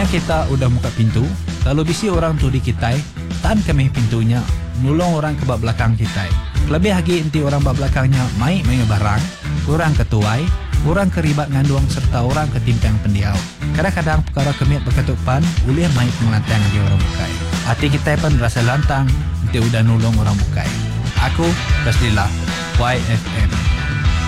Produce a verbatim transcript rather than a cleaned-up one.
Kadang kita udah buka pintu, lalu bisi orang tu di kita, tahan kami pintunya, nulung orang ke bawah belakang kita. Lebih lagi inti orang bawah belakangnya mai mai barang, orang ketuai, orang keribat nganduang serta orang ketimpang pendiau. Kadang-kadang perkara kemit berketupan, ulih mai pengelantang di orang bukai. Hati kita pun rasa lantang, nanti udah nulung orang bukai. Aku, Rasdillah, Y F M.